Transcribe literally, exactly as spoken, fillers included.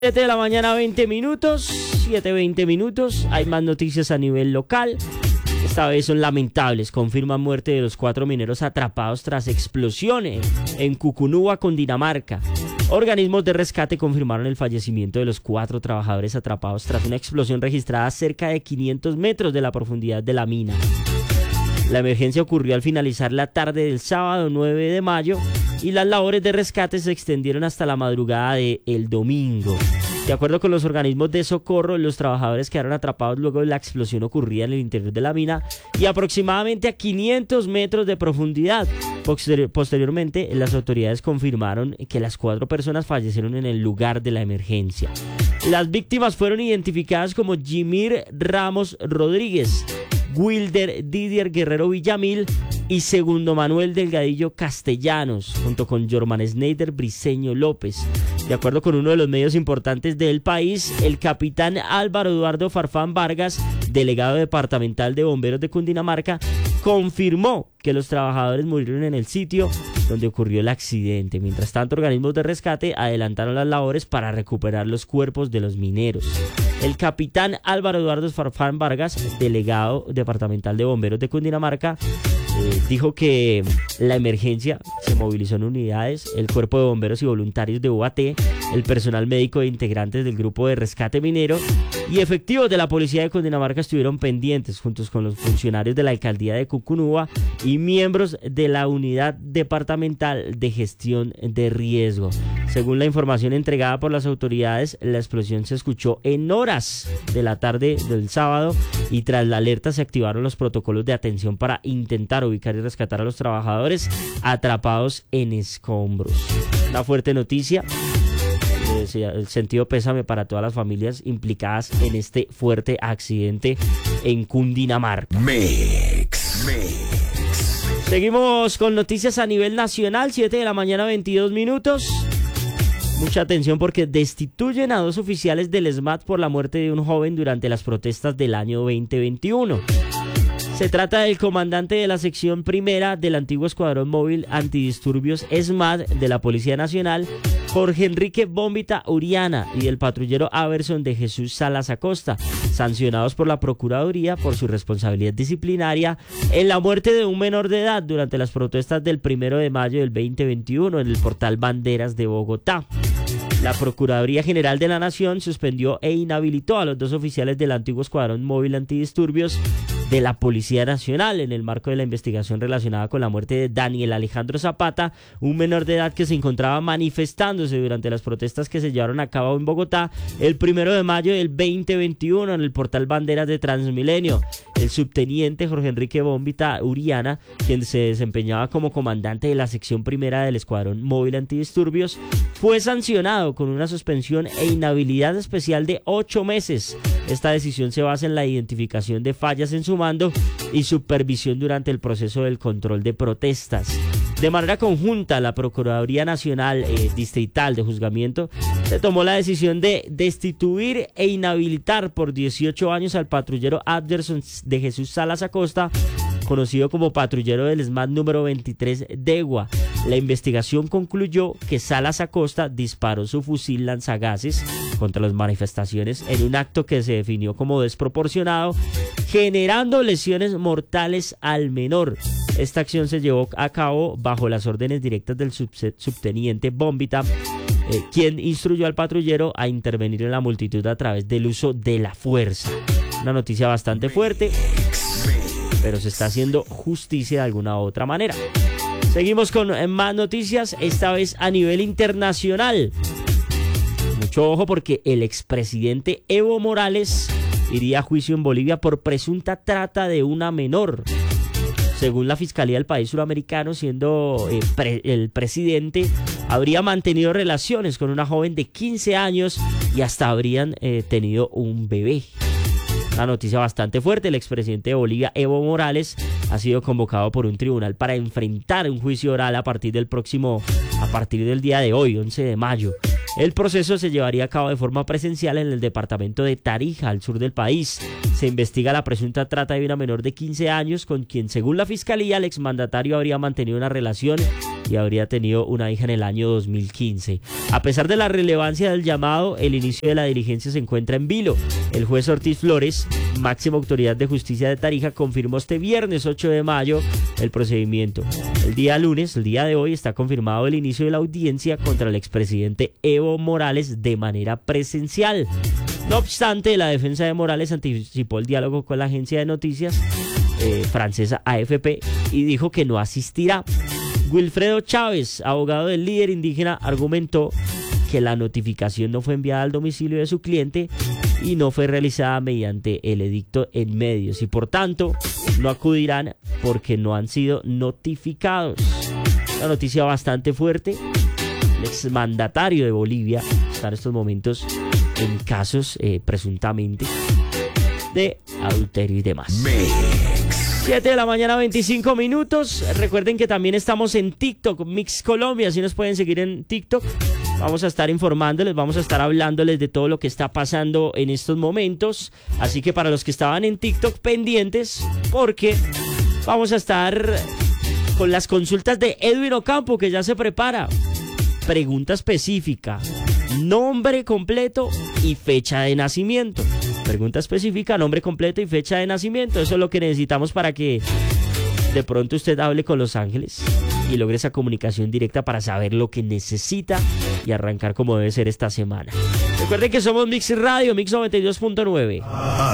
siete de la mañana, veinte minutos, siete veinte minutos. Hay más noticias a nivel local. Esta vez son lamentables. Confirman muerte de los cuatro mineros atrapados tras explosiones en Cucunúa, Cundinamarca. Organismos de rescate confirmaron el fallecimiento de los cuatro trabajadores atrapados tras una explosión registrada a cerca de quinientos metros de la profundidad de la mina. La emergencia ocurrió al finalizar la tarde del sábado nueve de mayo y las labores de rescate se extendieron hasta la madrugada del domingo. De acuerdo con los organismos de socorro, los trabajadores quedaron atrapados luego de la explosión ocurrida en el interior de la mina y aproximadamente a quinientos metros de profundidad. Posterior, posteriormente, las autoridades confirmaron que las cuatro personas fallecieron en el lugar de la emergencia. Las víctimas fueron identificadas como Jimir Ramos Rodríguez, Wilder Didier Guerrero Villamil y Segundo Manuel Delgadillo Castellanos, junto con Jorman Schneider Briceño López. De acuerdo con uno de los medios importantes del país, el capitán Álvaro Eduardo Farfán Vargas, delegado departamental de bomberos de Cundinamarca, confirmó que los trabajadores murieron en el sitio donde ocurrió el accidente. Mientras tanto, organismos de rescate adelantaron las labores para recuperar los cuerpos de los mineros. El capitán Álvaro Eduardo Farfán Vargas, delegado departamental de bomberos de Cundinamarca, eh, dijo que la emergencia se movilizó en unidades, el cuerpo de bomberos y voluntarios de U A T, el personal médico e integrantes del grupo de rescate minero y efectivos de la policía de Cundinamarca estuvieron pendientes juntos con los funcionarios de la alcaldía de Cucunúa y miembros de la unidad departamental de gestión de riesgo. Según la información entregada por las autoridades, la explosión se escuchó en horas de la tarde del sábado y tras la alerta se activaron los protocolos de atención para intentar ubicar y rescatar a los trabajadores atrapados en escombros. Una fuerte noticia. El sentido pésame para todas las familias implicadas en este fuerte accidente en Cundinamarca. Mix, mix. Seguimos con noticias a nivel nacional, siete de la mañana, veintidós minutos. Mucha atención porque destituyen a dos oficiales del ESMAD por la muerte de un joven durante las protestas del año veinte veintiuno. Se trata del comandante de la sección primera del antiguo Escuadrón Móvil Antidisturbios ESMAD de la Policía Nacional, Jorge Enrique Bombita Uriana, y del patrullero Averson de Jesús Salas Acosta, sancionados por la Procuraduría por su responsabilidad disciplinaria en la muerte de un menor de edad durante las protestas del primero de mayo del veinte veintiuno en el portal Banderas de Bogotá. La Procuraduría General de la Nación suspendió e inhabilitó a los dos oficiales del antiguo Escuadrón Móvil Antidisturbios de la Policía Nacional en el marco de la investigación relacionada con la muerte de Daniel Alejandro Zapata, un menor de edad que se encontraba manifestándose durante las protestas que se llevaron a cabo en Bogotá el primero de mayo del veinte veintiuno en el portal Banderas de Transmilenio. El subteniente Jorge Enrique Bombita Uriana, quien se desempeñaba como comandante de la sección primera del Escuadrón Móvil Antidisturbios, fue sancionado con una suspensión e inhabilidad especial de ocho meses. Esta decisión se basa en la identificación de fallas en su mando y supervisión durante el proceso del control de protestas. De manera conjunta, la Procuraduría Nacional eh, Distrital de Juzgamiento se tomó la decisión de destituir e inhabilitar por dieciocho años al patrullero Averson de Jesús Salas Acosta, conocido como patrullero del ESMAD número veintitrés Degua. La investigación concluyó que Salas Acosta disparó su fusil lanzagases contra las manifestaciones en un acto que se definió como desproporcionado, generando lesiones mortales al menor. Esta acción se llevó a cabo bajo las órdenes directas del subteniente Bombita, eh, quien instruyó al patrullero a intervenir en la multitud a través del uso de la fuerza. Una noticia bastante fuerte, pero se está haciendo justicia de alguna u otra manera. Seguimos con más noticias, esta vez a nivel internacional. Mucho ojo porque el expresidente Evo Morales iría a juicio en Bolivia por presunta trata de una menor. Según la Fiscalía del país suramericano, siendo eh, pre- el presidente, habría mantenido relaciones con una joven de quince años y hasta habrían eh, tenido un bebé. Una noticia bastante fuerte. El expresidente de Bolivia, Evo Morales, ha sido convocado por un tribunal para enfrentar un juicio oral a partir del próximo, a partir del día de hoy, once de mayo. El proceso se llevaría a cabo de forma presencial en el departamento de Tarija, al sur del país. Se investiga la presunta trata de una menor de quince años con quien, según la fiscalía, el exmandatario habría mantenido una relación y habría tenido una hija en el año dos mil quince. A pesar de la relevancia del llamado, el inicio de la diligencia se encuentra en vilo. El juez Ortiz Flores, máxima autoridad de justicia de Tarija, confirmó este viernes ocho de mayo el procedimiento. El día lunes, el día de hoy, está confirmado el inicio de la audiencia contra el expresidente Evo Morales de manera presencial. No obstante, la defensa de Morales anticipó el diálogo con la agencia de noticias eh, francesa A F P y dijo que no asistirá. Wilfredo Chávez, abogado del líder indígena, argumentó que la notificación no fue enviada al domicilio de su cliente y no fue realizada mediante el edicto en medios y por tanto no acudirán porque no han sido notificados. Una noticia bastante fuerte. El exmandatario de Bolivia está en estos momentos en casos eh, presuntamente de adulterio y demás. siete de la mañana, veinticinco minutos. Recuerden que también estamos en TikTok, Mix Colombia, así nos pueden seguir en TikTok. Vamos a estar informándoles, vamos a estar hablándoles de todo lo que está pasando en estos momentos. Así que para los que estaban en TikTok, pendientes, porque vamos a estar con las consultas de Edwin Ocampo, que ya se prepara. Pregunta específica, nombre completo y fecha de nacimiento. Pregunta específica, nombre completo y fecha de nacimiento. Eso es lo que necesitamos para que de pronto usted hable con Los Ángeles y logre esa comunicación directa para saber lo que necesita y arrancar como debe ser esta semana. Recuerden que somos Mix Radio, Mix noventa y dos punto nueve.